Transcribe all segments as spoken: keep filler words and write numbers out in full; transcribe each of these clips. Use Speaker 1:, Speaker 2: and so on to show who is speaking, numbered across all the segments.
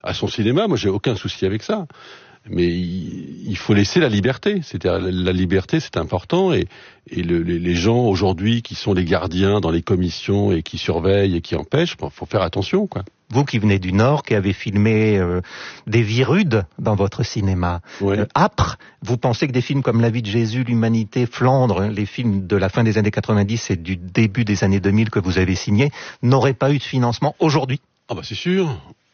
Speaker 1: À son cinéma, moi j'ai aucun souci avec ça. Mais il, il faut laisser la liberté. C'est-à-dire la, la liberté, c'est important. Et, et le, les, les gens aujourd'hui qui sont les gardiens dans les commissions et qui surveillent et qui empêchent, il faut faire attention, quoi.
Speaker 2: Vous qui venez du Nord, qui avez filmé euh, des vies rudes dans votre cinéma,
Speaker 1: ouais.
Speaker 2: euh, âpres, vous pensez que des films comme La vie de Jésus, L'Humanité, Flandre, les films de la fin des années quatre-vingt-dix et du début des années deux mille que vous avez signés, n'auraient pas eu de financement aujourd'hui ?
Speaker 1: Ah bah c'est sûr.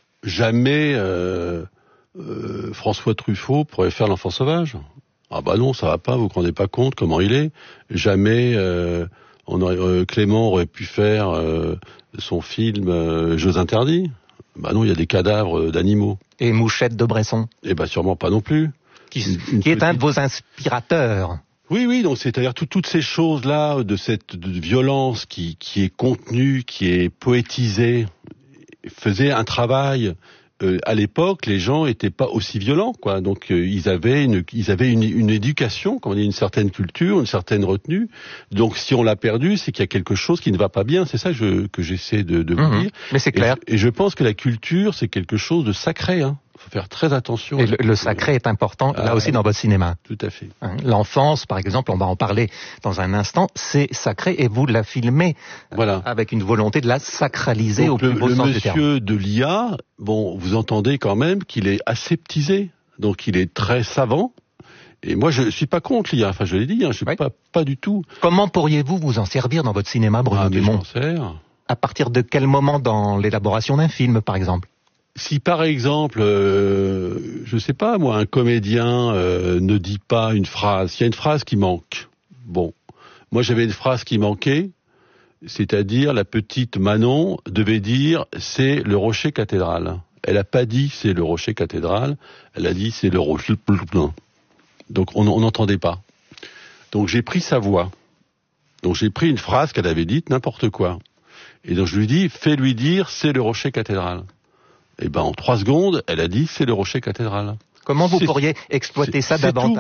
Speaker 1: Jamais euh, euh, François Truffaut pourrait faire L'Enfant sauvage. Ah bah non, ça va pas, vous vous rendez pas compte comment il est. Jamais euh, on aurait, euh, Clément aurait pu faire euh, son film euh, Jeux interdits. Bah non, il y a des cadavres d'animaux.
Speaker 2: Et Mouchette de Bresson.
Speaker 1: Eh bah sûrement pas non plus.
Speaker 2: Qui, une, une qui est petite... un de vos inspirateurs.
Speaker 1: Oui, oui, donc c'est-à-dire tout, toutes ces choses-là, de cette de violence qui, qui est contenue, qui est poétisée, faisait un travail. Euh, à l'époque, les gens étaient pas aussi violents, quoi. Donc euh, ils avaient une, ils avaient une, une éducation, comme on dit, une certaine culture, une certaine retenue. Donc si on l'a perdu, c'est qu'il y a quelque chose qui ne va pas bien. C'est ça que, je, que j'essaie de, de vous
Speaker 2: mmh,
Speaker 1: dire.
Speaker 2: Mais c'est clair.
Speaker 1: Et, et je pense que la culture, c'est quelque chose de sacré. Hein. Faut faire très attention.
Speaker 2: Et le, le sacré est important, ah, là aussi, dans votre cinéma.
Speaker 1: Tout à fait.
Speaker 2: Hein, l'enfance, par exemple, on va en parler dans un instant, c'est sacré et vous la filmez
Speaker 1: voilà.
Speaker 2: avec une volonté de la sacraliser. Donc, au plus
Speaker 1: le,
Speaker 2: beau
Speaker 1: le
Speaker 2: sens du terme.
Speaker 1: monsieur de l'I A, bon, vous entendez quand même qu'il est aseptisé, donc il est très savant. Et moi, je suis pas contre l'I A. Enfin, je l'ai dit, hein, je suis oui. pas pas du tout.
Speaker 2: Comment pourriez-vous vous en servir dans votre cinéma, Bruno
Speaker 1: ah,
Speaker 2: Dumont ?
Speaker 1: Je m'en sers.
Speaker 2: À partir de quel moment dans l'élaboration d'un film, par exemple ?
Speaker 1: Si par exemple, euh, je sais pas moi, un comédien euh, ne dit pas une phrase, il y a une phrase qui manque. Bon, moi j'avais une phrase qui manquait, c'est-à-dire la petite Manon devait dire c'est le rocher cathédral. Elle a pas dit c'est le rocher cathédral, elle a dit c'est le rocher. Donc on n'entendait pas. Donc j'ai pris sa voix. Donc j'ai pris une phrase qu'elle avait dite n'importe quoi. Et donc je lui dis fais lui dire c'est le rocher cathédral. Et ben en trois secondes, elle a dit c'est le rocher cathédral.
Speaker 2: Comment vous c'est, pourriez exploiter ça davantage ?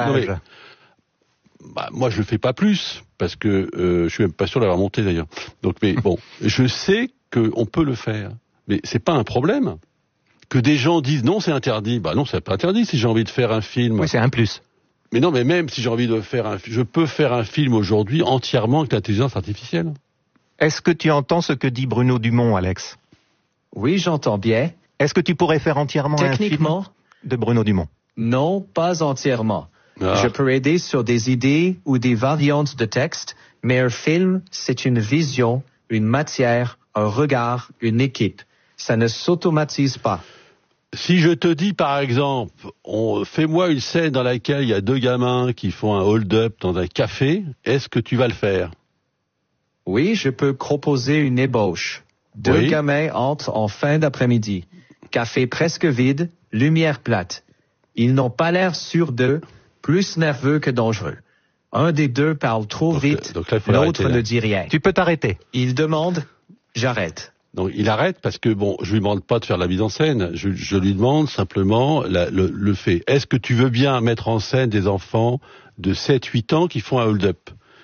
Speaker 1: Bah moi je le fais pas plus parce que euh, je suis même pas sûr d'avoir monté d'ailleurs. Donc mais bon, je sais que on peut le faire, mais c'est pas un problème. Que des gens disent non c'est interdit, bah non c'est pas interdit si j'ai envie de faire un film.
Speaker 2: Oui c'est un plus.
Speaker 1: Mais non mais même si j'ai envie de faire un, je peux faire un film aujourd'hui entièrement avec l'intelligence artificielle.
Speaker 2: Est-ce que tu entends ce que dit Bruno Dumont, Alex ?
Speaker 3: Oui j'entends bien.
Speaker 2: Est-ce que tu pourrais faire entièrement un film de Bruno Dumont ?
Speaker 3: Non, pas entièrement.
Speaker 1: Ah.
Speaker 3: Je peux aider sur des idées ou des variantes de texte, mais un film, c'est une vision, une matière, un regard, une équipe. Ça ne s'automatise pas.
Speaker 1: Si je te dis, par exemple, on, fais-moi une scène dans laquelle il y a deux gamins qui font un hold-up dans un café, est-ce que tu vas le faire ?
Speaker 3: Oui, je peux proposer une ébauche. Deux
Speaker 1: oui.
Speaker 3: gamins entrent en fin d'après-midi. Café presque vide, lumière plate. Ils n'ont pas l'air sûrs d'eux, plus nerveux que dangereux. Un des deux parle trop
Speaker 1: donc,
Speaker 3: vite,
Speaker 1: donc là,
Speaker 3: l'autre ne dit rien.
Speaker 2: Tu peux t'arrêter.
Speaker 3: Il demande, j'arrête.
Speaker 1: Donc il arrête parce que, bon, je lui demande pas de faire la mise en scène, je, je lui demande simplement la, le, le fait. Est-ce que tu veux bien mettre en scène des enfants de sept huit ans qui font un hold-up ?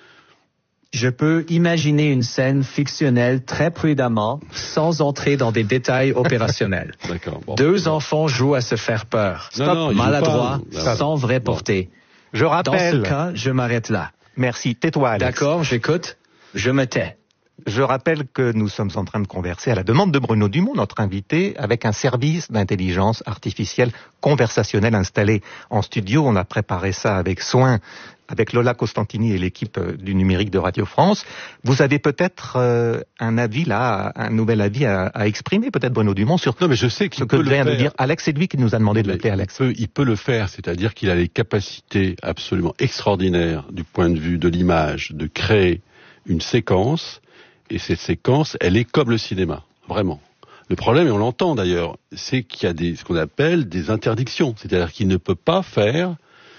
Speaker 3: Je peux imaginer une scène fictionnelle très prudemment, sans entrer dans des détails opérationnels.
Speaker 1: D'accord. Bon.
Speaker 3: Deux enfants jouent à se faire peur.
Speaker 1: Non,
Speaker 3: Stop,
Speaker 1: non,
Speaker 3: maladroit,
Speaker 1: pas...
Speaker 3: sans vraie portée.
Speaker 2: Je rappelle...
Speaker 3: Dans ce cas, je m'arrête là.
Speaker 2: Merci. Tais-toi, Alex.
Speaker 3: D'accord, j'écoute. Je me tais.
Speaker 2: Je rappelle que nous sommes en train de converser à la demande de Bruno Dumont, notre invité, avec un service d'intelligence artificielle conversationnelle installé en studio. On a préparé ça avec soin avec Lola Costantini et l'équipe du numérique de Radio France. Vous avez peut-être euh, un avis là, un nouvel avis à, à exprimer, peut-être Bruno Dumont, sur
Speaker 1: non, mais je sais
Speaker 2: ce que vient de dire Alex. C'est lui qui nous a demandé de l'appeler Alex.
Speaker 1: Il peut, il peut le faire, c'est-à-dire qu'il a les capacités absolument extraordinaires du point de vue de l'image, de créer une séquence, et cette séquence, elle est comme le cinéma, vraiment. Le problème, et on l'entend d'ailleurs, c'est qu'il y a des, ce qu'on appelle des interdictions, c'est-à-dire qu'il ne peut pas faire.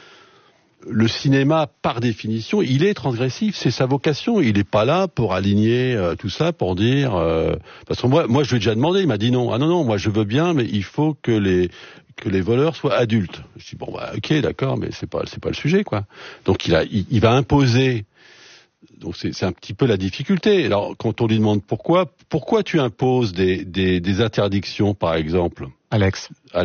Speaker 1: Le cinéma, par définition, il est transgressif, c'est sa vocation. Il n'est pas là pour aligner euh, tout ça, pour dire... Euh, parce que moi, moi, je lui ai déjà demandé, il m'a dit non. Ah non, non, moi je veux bien, mais il faut que les que les voleurs soient adultes. Je dis bon, bah ok, d'accord, mais c'est pas c'est pas le sujet, quoi. Donc il a, il, il va imposer Donc c'est, c'est un petit peu la difficulté. Alors quand on lui demande pourquoi, pourquoi tu imposes des, des, des interdictions, par exemple,
Speaker 2: Alex.